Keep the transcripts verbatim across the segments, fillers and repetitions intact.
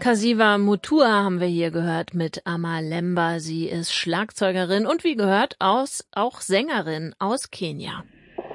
Kasiva Mutua haben wir hier gehört mit Amalemba. Sie ist Schlagzeugerin und wie gehört aus, auch Sängerin aus Kenia.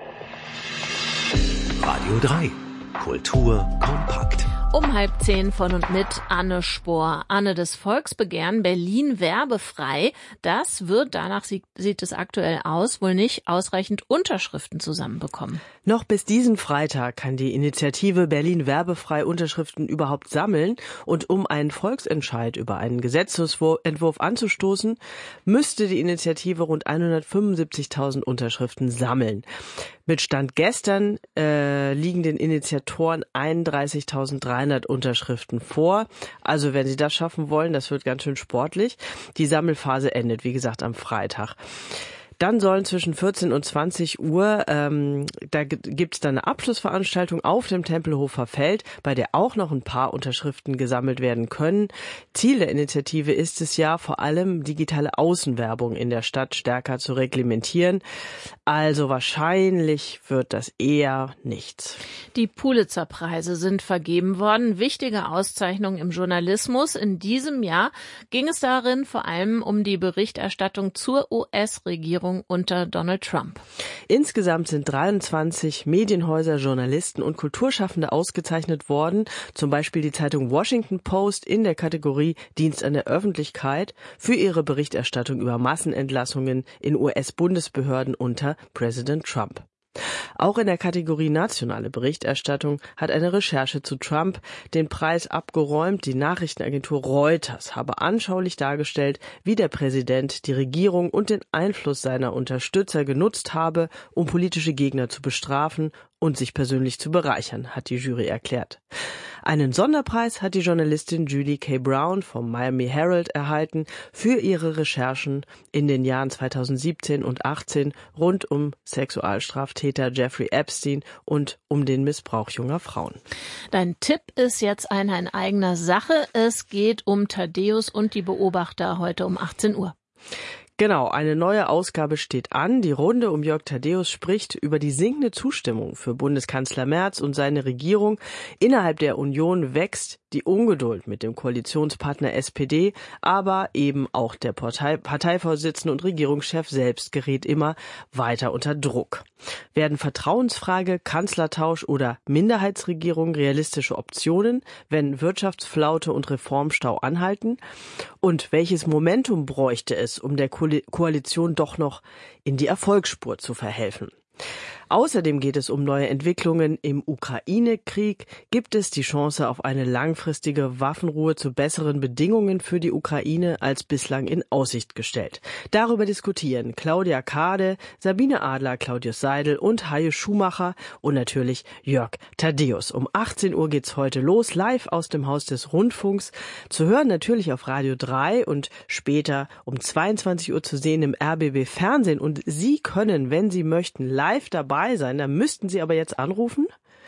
Radio drei. Kultur kompakt. Um halb zehn von und mit Anne Spohr. Anne, das Volksbegehren Berlin werbefrei, das wird, danach sieht, sieht es aktuell aus, wohl nicht ausreichend Unterschriften zusammenbekommen. Noch bis diesen Freitag kann die Initiative Berlin werbefrei Unterschriften überhaupt sammeln. Und um einen Volksentscheid über einen Gesetzesentwurf anzustoßen, müsste die Initiative rund hundertfünfundsiebzigtausend Unterschriften sammeln. Mit Stand gestern äh, liegen den Initiatoren einunddreißigtausenddreihundert Unterschriften vor. Also wenn sie das schaffen wollen, das wird ganz schön sportlich. Die Sammelphase endet, wie gesagt, am Freitag. Dann sollen zwischen vierzehn und zwanzig Uhr, ähm, da gibt's dann eine Abschlussveranstaltung auf dem Tempelhofer Feld, bei der auch noch ein paar Unterschriften gesammelt werden können. Ziel der Initiative ist es ja, vor allem digitale Außenwerbung in der Stadt stärker zu reglementieren. Also wahrscheinlich wird das eher nichts. Die Pulitzer-Preise sind vergeben worden. Wichtige Auszeichnungen im Journalismus. In diesem Jahr ging es darin vor allem um die Berichterstattung zur U S-Regierung unter Donald Trump. Insgesamt sind dreiundzwanzig Medienhäuser, Journalisten und Kulturschaffende ausgezeichnet worden. Zum Beispiel die Zeitung Washington Post in der Kategorie Dienst an der Öffentlichkeit für ihre Berichterstattung über Massenentlassungen in U S-Bundesbehörden unter Präsident Trump. Auch in der Kategorie nationale Berichterstattung hat eine Recherche zu Trump den Preis abgeräumt. Die Nachrichtenagentur Reuters habe anschaulich dargestellt, wie der Präsident die Regierung und den Einfluss seiner Unterstützer genutzt habe, um politische Gegner zu bestrafen und sich persönlich zu bereichern, hat die Jury erklärt. Einen Sonderpreis hat die Journalistin Julie K. Brown vom Miami Herald erhalten für ihre Recherchen in den Jahren zweitausendsiebzehn und achtzehn rund um Sexualstraftäter Jeffrey Epstein und um den Missbrauch junger Frauen. Dein Tipp ist jetzt einer in eigener Sache. Es geht um Thaddäus und die Beobachter heute um achtzehn Uhr. Genau, eine neue Ausgabe steht an. Die Runde um Jörg Thaddäus spricht über die sinkende Zustimmung für Bundeskanzler Merz und seine Regierung. Innerhalb der Union wächst die Ungeduld mit dem Koalitionspartner S P D, aber eben auch der Partei- Parteivorsitzende und Regierungschef selbst gerät immer weiter unter Druck. Werden Vertrauensfrage, Kanzlertausch oder Minderheitsregierung realistische Optionen, wenn Wirtschaftsflaute und Reformstau anhalten? Und welches Momentum bräuchte es, um der Ko- Koalition doch noch in die Erfolgsspur zu verhelfen? Außerdem geht es um neue Entwicklungen im Ukraine-Krieg. Gibt es die Chance auf eine langfristige Waffenruhe zu besseren Bedingungen für die Ukraine als bislang in Aussicht gestellt? Darüber diskutieren Claudia Kade, Sabine Adler, Claudius Seidel und Hajo Schumacher und natürlich Jörg Thaddäus. Um achtzehn Uhr geht's heute los, live aus dem Haus des Rundfunks. Zu hören natürlich auf Radio drei und später um zweiundzwanzig Uhr zu sehen im R B B Fernsehen. Und Sie können, wenn Sie möchten, live dabei sein, da müssten Sie aber jetzt anrufen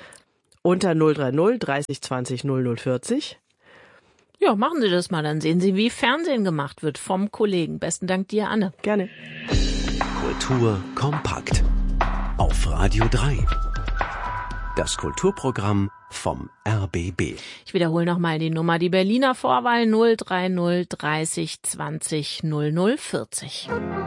unter null drei null dreißig zwanzig null null vierzig. Ja, machen Sie das mal, dann sehen Sie, wie Fernsehen gemacht wird vom Kollegen. Besten Dank dir, Anne. Gerne. Kultur kompakt auf Radio drei. Das Kulturprogramm vom R B B. Ich wiederhole nochmal die Nummer, die Berliner Vorwahl null drei null dreißig zwanzig null null vierzig.